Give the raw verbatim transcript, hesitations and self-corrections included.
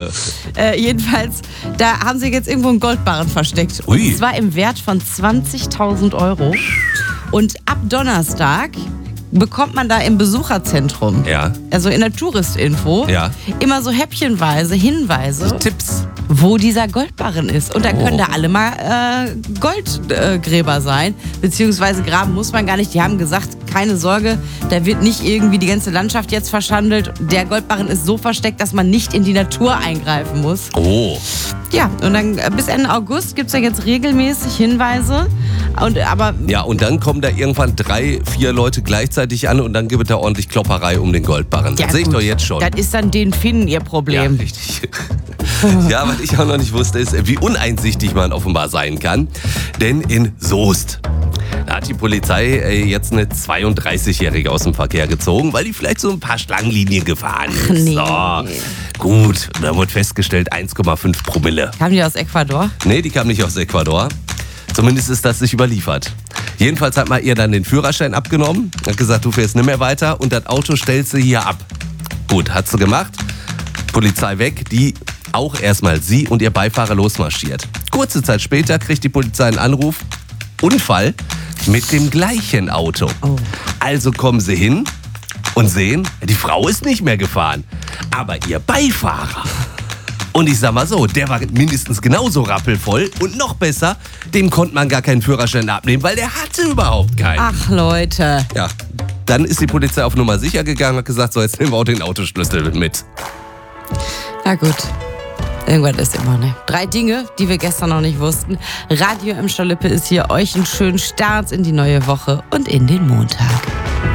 Äh, jedenfalls, da haben sie jetzt irgendwo einen Goldbarren versteckt. Ui. Und zwar im Wert von zwanzigtausend Euro. Und ab Donnerstag bekommt man da im Besucherzentrum, Ja. also in der Touristinfo, Ja. immer so häppchenweise Hinweise, Tipps. wo dieser Goldbarren ist. Und da Oh. können da alle mal äh, Goldgräber äh, sein. Beziehungsweise graben muss man gar nicht. Die haben gesagt, keine Sorge, da wird nicht irgendwie die ganze Landschaft jetzt verschandelt. Der Goldbarren ist so versteckt, dass man nicht in die Natur eingreifen muss. Oh. Ja, und dann äh, bis Ende August gibt es ja jetzt regelmäßig Hinweise. Und, aber Ja, und dann kommen da irgendwann drei, vier Leute gleichzeitig an und dann gibt es da ordentlich Klopperei um den Goldbarren. Das ja, sehe ich gut, doch jetzt schon. Das ist dann den Finnen ihr Ja, Problem. richtig. Ja, was ich auch noch nicht wusste, ist, wie uneinsichtig man offenbar sein kann. Denn in Soest, da hat die Polizei äh, jetzt eine zweiunddreißigjährige aus dem Verkehr gezogen, weil die vielleicht so ein paar Schlangenlinien gefahren ist. nee. So, gut, da wurde festgestellt eins Komma fünf Promille. Kamen die aus Ecuador? Nee, die kam nicht aus Ecuador. Zumindest ist das nicht überliefert. Jedenfalls hat man ihr dann den Führerschein abgenommen, hat gesagt, du fährst nicht mehr weiter und das Auto stellst du hier ab. Gut, hat sie gemacht. Polizei weg, die auch erstmal sie und ihr Beifahrer losmarschiert. Kurze Zeit später kriegt die Polizei einen Anruf, Unfall mit dem gleichen Auto. Oh. Also kommen sie hin und sehen, die Frau ist nicht mehr gefahren, aber ihr Beifahrer. Und ich sag mal so, der war mindestens genauso rappelvoll und noch besser, dem konnte man gar keinen Führerschein abnehmen, weil der hatte überhaupt keinen. Ach Leute. Ja, dann ist die Polizei auf Nummer sicher gegangen und hat gesagt, so jetzt nehmen wir auch den Autoschlüssel mit. Na gut. Irgendwas ist immer, ne? Drei Dinge, die wir gestern noch nicht wussten. Radio Emscher-Lippe ist hier. Euch einen schönen Start in die neue Woche und in den Montag.